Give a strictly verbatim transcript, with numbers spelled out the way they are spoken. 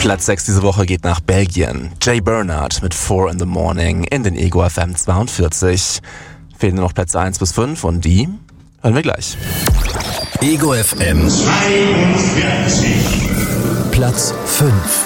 Platz sechs diese Woche geht nach Belgien. Jay Bernard mit Four in the Morning in den Ego F M zweiundvierzig. Fehlen nur noch Plätze eins bis fünf und die hören wir gleich. Ego F M zweiundvierzig. Platz fünf.